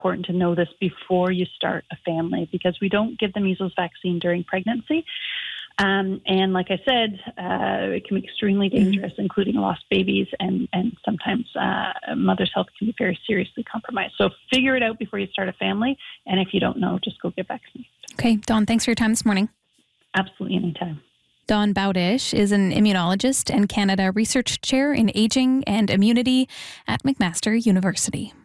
important to know this before you start a family, because we don't give the measles vaccine during pregnancy. And like I said, it can be extremely dangerous, including lost babies, and sometimes mother's health can be very seriously compromised. So figure it out before you start a family. And if you don't know, just go get vaccinated. Okay, Dawn, thanks for your time this morning. Absolutely, anytime. Dawn Bowdish is an immunologist and Canada Research Chair in Aging and Immunity at McMaster University.